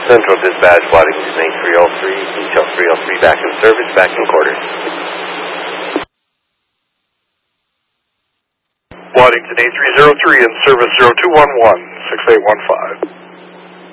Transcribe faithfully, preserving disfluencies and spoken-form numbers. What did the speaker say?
Central Dispatch, Waddington A three oh three, detail three oh three back in service, back in quarters. Waddington A three oh three in service zero two one one, six eight one five.